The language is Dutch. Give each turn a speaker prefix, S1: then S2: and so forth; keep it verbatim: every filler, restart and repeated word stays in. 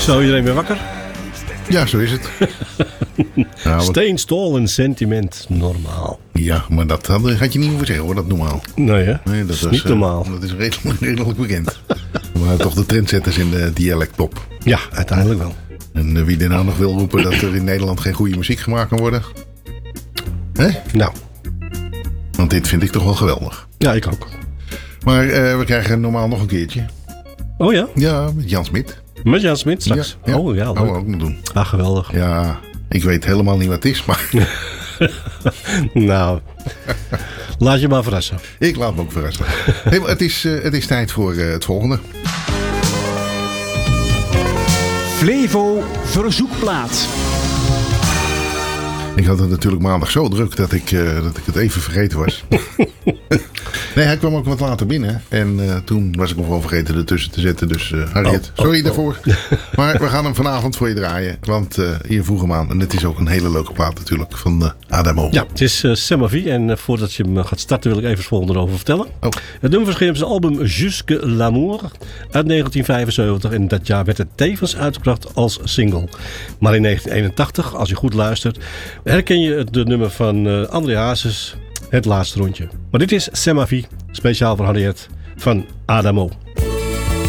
S1: Zo, iedereen weer wakker?
S2: Ja, zo is het. nou,
S1: Steen, stol en sentiment, normaal.
S2: Ja, maar dat had, had je niet hoeven zeggen hoor, dat normaal.
S1: Nee hè,
S2: Nee, dat
S1: is
S2: was,
S1: niet
S2: uh,
S1: normaal.
S2: Dat is redelijk, redelijk bekend. We waren toch de trendsetters in de dialecttop.
S1: Ja, uiteindelijk wel.
S2: En uh, wie er nou nog wil roepen dat er in Nederland geen goede muziek gemaakt kan worden. Hè?
S1: Nou.
S2: Want dit vind ik toch wel geweldig.
S1: Ja, ik ook.
S2: Maar uh, we krijgen normaal nog een keertje.
S1: Oh ja?
S2: Ja, met Jan Smit.
S1: Met Jan Smit straks?
S2: Ja, ja.
S1: Oh ja, leuk.
S2: Gaan we ook nog doen.
S1: Ah, geweldig.
S2: Ja, ik weet helemaal niet wat het is, maar...
S1: nou, laat je maar verrassen.
S2: Ik laat me ook verrassen. Hey, maar het, is, uh, het is tijd voor uh, het volgende.
S3: Flevo Verzoekplaat.
S2: Ik had het natuurlijk maandag zo druk dat ik, uh, dat ik het even vergeten was. Nee, hij kwam ook wat later binnen. En uh, toen was ik nog wel vergeten ertussen te zetten. Dus uh, Harriet,
S1: oh,
S2: sorry
S1: oh,
S2: daarvoor.
S1: Oh.
S2: Maar we gaan hem vanavond voor je draaien. Want uh, je vroeg hem aan. En het is ook een hele leuke plaat natuurlijk van uh, Adamo.
S1: Ja, het is uh, Semavi. En uh, voordat je hem gaat starten wil ik even het volgende erover vertellen.
S2: Oh.
S1: Het nummer verscheen op zijn album Jusque l'amour uit negentien vijfenzeventig. En dat jaar werd het tevens uitgebracht als single. Maar in negentien eenentachtig, als je goed luistert, herken je het de nummer van uh, André Hazes, Het Laatste Rondje. Maar dit is Semavi, speciaal voor Harriet van Adamo.